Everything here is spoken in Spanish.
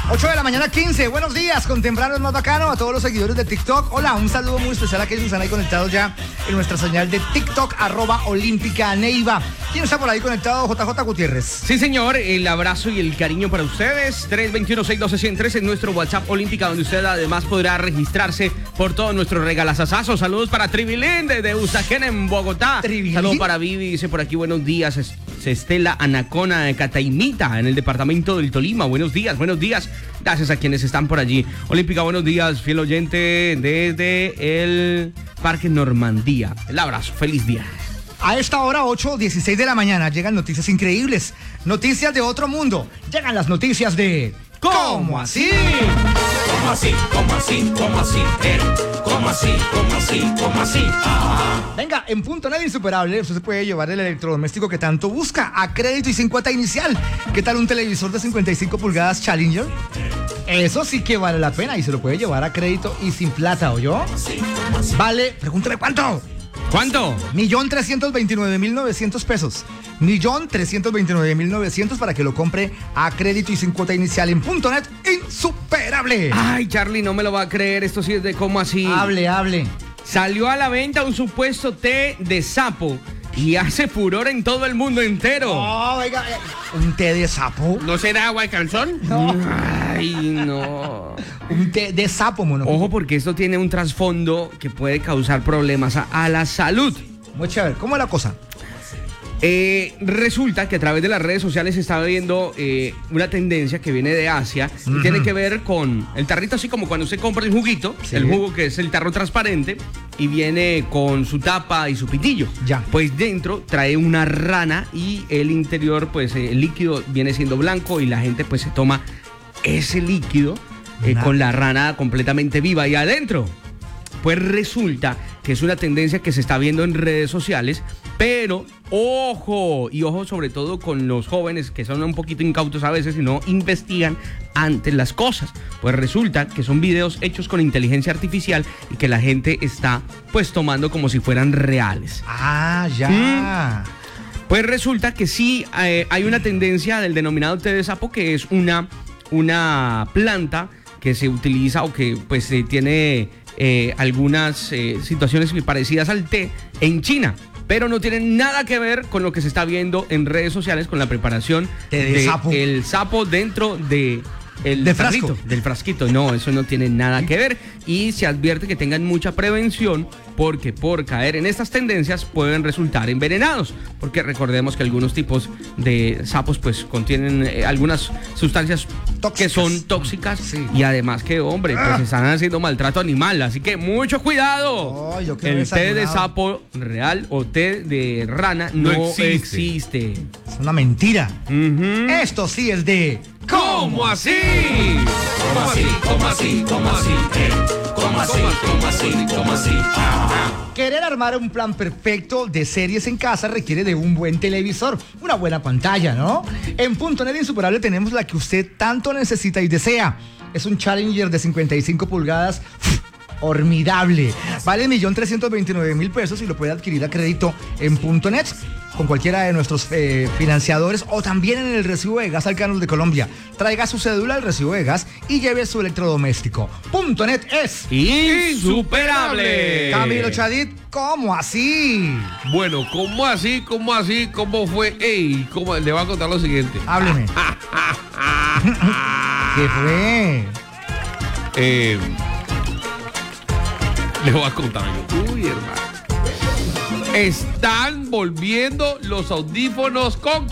8 de la mañana, 15. Buenos días, con temprano es más bacano. A todos los seguidores de TikTok. Hola, un saludo muy especial a aquellos que están ahí conectados ya en nuestra señal de TikTok, @Olímpica Neiva. ¿Quién está por ahí conectado? JJ Gutiérrez. Sí, señor, el abrazo y el cariño para ustedes. 321-612-103 en nuestro WhatsApp Olímpica, donde usted además podrá registrarse por todos nuestros regalazazazos. Saludos para Tribilín desde Usaquén en Bogotá. ¿Tribilín? Saludos para Vivi, dice por aquí, buenos días. Estela Anacona de Cataimita, en el departamento del Tolima. Buenos días, buenos días. Gracias a quienes están por allí. Olímpica, buenos días, fiel oyente desde el Parque Normandía. El abrazo, feliz día. A esta hora, 8:16 de la mañana, llegan noticias increíbles. Noticias de otro mundo. Llegan las noticias de... ¿Cómo así? ¿Cómo así? ¿Cómo así? ¿Cómo así? ¿Cómo así? ¿Cómo así? ¿Cómo así? Venga, en Puntonet Insuperable usted se puede llevar el electrodoméstico que tanto busca a crédito y sin cuota inicial. ¿Qué tal un televisor de 55 pulgadas Challenger? Eso sí que vale la pena y se lo puede llevar a crédito y sin plata, ¿oyó? Vale, pregúntame cuánto. ¿Cuánto? 1.329.900 pesos. 1.329.900 para que lo compre a crédito y sin cuota inicial en Puntonet Insuperable. Ay, Charlie, no me lo va a creer. Esto sí es de cómo así. Hable. Salió a la venta un supuesto té de sapo y hace furor en todo el mundo entero. Oh, oiga, ¿un té de sapo? ¿No será agua de calzón? No. Ay, no. Un té de sapo, mono. Ojo, porque esto tiene un trasfondo que puede causar problemas a la salud. Muy chévere. ¿Cómo es la cosa? Resulta que a través de las redes sociales se está viendo una tendencia que viene de Asia y tiene que ver con el tarrito, así como cuando usted compra el juguito, sí, el jugo que es el tarro transparente y viene con su tapa y su pitillo. Ya. Pues dentro trae una rana y el interior, pues el líquido viene siendo blanco y la gente pues se toma ese líquido con la rana completamente viva y adentro. Pues resulta que es una tendencia que se está viendo en redes sociales, pero ojo sobre todo con los jóvenes que son un poquito incautos a veces y no investigan antes las cosas. Pues resulta que son videos hechos con inteligencia artificial y que la gente está pues tomando como si fueran reales. Ah, ya. Pues resulta que sí hay una tendencia del denominado té de sapo, que es una planta que se utiliza o que pues tiene algunas situaciones parecidas al té en China, pero no tienen nada que ver con lo que se está viendo en redes sociales con la preparación del sapo dentro del frasco. Del frasquito. No, eso no tiene nada que ver y se advierte que tengan mucha prevención porque por caer en estas tendencias pueden resultar envenenados, porque recordemos que algunos tipos de sapos pues contienen algunas sustancias que son tóxicas, sí. Y además que, hombre, pues están haciendo maltrato animal, así que mucho cuidado. El té de sapo real o té de rana no existe. Es una mentira. Esto sí es de... ¿Cómo así? ¿Cómo así? ¿Cómo así? ¿Cómo así? ¿Cómo así? ¿Cómo así? ¿Cómo así? Querer armar un plan perfecto de series en casa requiere de un buen televisor, una buena pantalla, ¿no? En Puntonet Insuperable tenemos la que usted tanto necesita y desea. Es un Challenger de 55 pulgadas formidable. Vale 1.329.000 pesos y lo puede adquirir a crédito en Puntonet con cualquiera de nuestros financiadores o también en el recibo de gas Alcanos de Colombia. Traiga su cédula al recibo de gas y lleve su electrodoméstico. Puntonet es insuperable. Camilo Chadid, ¿cómo así? Bueno, ¿cómo así? ¿Cómo así? ¿Cómo fue? Ey, ¿cómo? Le voy a contar lo siguiente. Hábleme. ¿Qué fue? Le voy a contar algo. Uy, hermano. Están volviendo los audífonos con